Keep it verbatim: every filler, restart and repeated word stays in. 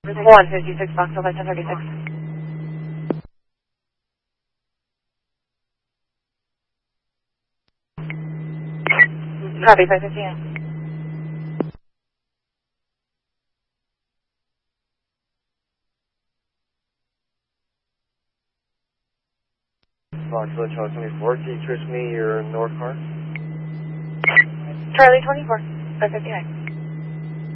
one fifty-six, Foxtrot five ten thirty-six. Copy, five fifty-eight. Foxtrot Charlie twenty-four, can you twist me your north car? Charlie twenty-four, five fifty-nine.